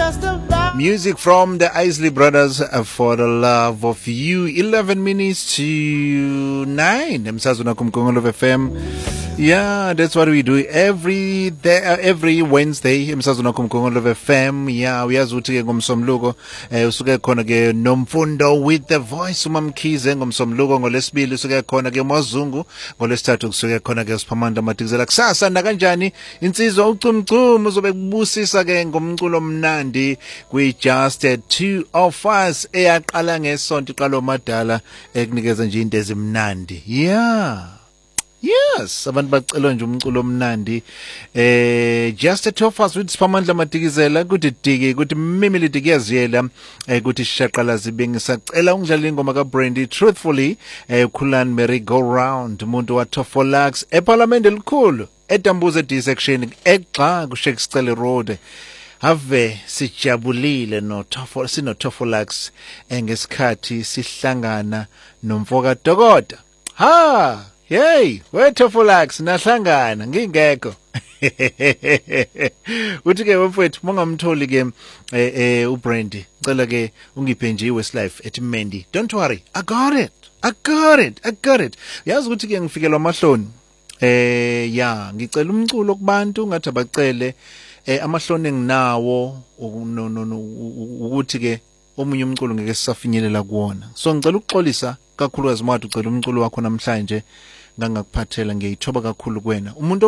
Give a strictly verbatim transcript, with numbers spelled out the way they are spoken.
Music from the Isley Brothers uh, for the love of you. eleven minutes to nine. Emsazuna kumkongolo F M. Yeah, that's what we do every day, uh, every Wednesday. Emsazuna kumkongolo F M. Yeah, uyazuthi ke ngomsomluko eh usuke khona ke nomfundo with the voice umamkhize ngomsomluko ngolesibili usuke khona ke Mazungu ngolesithathu kusuke khona ke Siphamanda Matikizela kusasa na kanjani insizwa ucumcumu uzobe kubusisa ke ngomculo omnandi kwi just two of us eyaqala ngesonto iqalo madala ekunikeza nje into ezimnandi. Yeah. Yes, abantu bacelwa nje umculo omnandi. Eh just two of us with Siphamandla Matikizela kuthi diki kuthi Mimili Dikiyaziyela eh kuthi Shaqalazi bengisacela ungidlala ingoma ka Brandy truthfully eh Khulani Merry Go Round umuntu wa Tofolax eParliament elikhulu eDambuza D section exa ku Shakespeare Road. Have sijabulile no Tofo sino Tofolax engesikhathi sihlangana nomfoka Dokota. Ha! Hey, we Tofolax nahlangana ngingekho. Uthi ke mfowethu mongamtholi ke eh eh uBrandy. Cela ke ungiphe nje iWestlife ethi Mendi. Don't worry. I got it. I got it. I got it. Yazi ukuthi ke ngifikelwa amahloni. Eh ya, ngicela umculo kubantu ngathi abacele eh amahloni enginawo no no ukuthi ke omunye umculo ngeke sisafinyelela kuwona. So ngicela ukuxolisa kakhulu azimati ucela umculo wakho namhlanje ngangakuphathela ngiyithoba kakhulu kuwena. Umuntu